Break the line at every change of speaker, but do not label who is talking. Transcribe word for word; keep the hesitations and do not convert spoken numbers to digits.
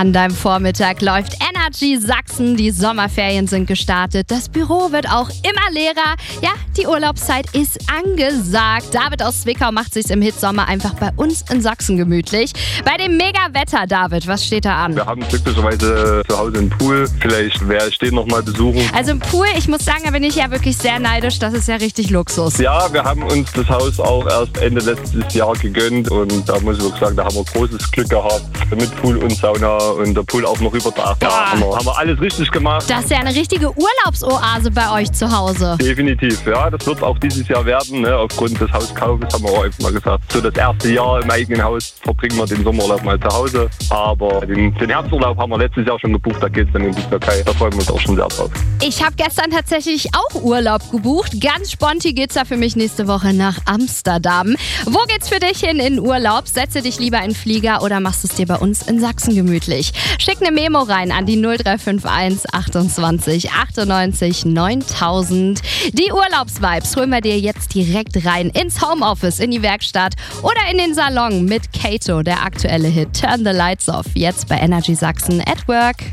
An deinem Vormittag läuft Energy Sachsen. Die Sommerferien sind gestartet. Das Büro wird auch immer leerer. Ja, die Urlaubszeit ist angesagt. David aus Zwickau macht sich's im Hitsommer einfach bei uns in Sachsen gemütlich. Bei dem Mega-Wetter, David, was steht da an?
Wir haben glücklicherweise zu Hause einen Pool. Vielleicht werde ich den noch mal besuchen.
Also im Pool, ich muss sagen, da bin ich ja wirklich sehr neidisch. Das ist ja richtig Luxus.
Ja, wir haben uns das Haus auch erst Ende letztes Jahr gegönnt. Und da muss ich wirklich sagen, da haben wir großes Glück gehabt. Mit Pool und Sauna und der Pool auch noch überdacht. Ja, haben wir, haben wir alles richtig gemacht.
Das ist ja eine richtige Urlaubsoase bei euch zu Hause.
Definitiv, ja. Das wird auch dieses Jahr werden. Ne? Aufgrund des Hauskaufes haben wir auch einfach mal gesagt, so das erste Jahr im eigenen Haus verbringen wir den Sommerurlaub mal zu Hause. Aber den, den Herbsturlaub haben wir letztes Jahr schon gebucht. Da geht es dann in die Türkei. Da freuen wir uns auch schon sehr drauf.
Ich habe gestern tatsächlich auch Urlaub gebucht. Ganz sponti geht's da für mich nächste Woche nach Amsterdam. Wo geht's für dich hin in Urlaub? Setze dich lieber in den Flieger oder machst es dir bei uns in Sachsen gemütlich? Schick eine Memo rein an die null drei fünf eins achtundzwanzig achtundneunzig neuntausend. Die Urlaubsvibes holen wir dir jetzt direkt rein ins Homeoffice, in die Werkstatt oder in den Salon mit Kato, der aktuelle Hit Turn the Lights Off. Jetzt bei Energy Sachsen at Work.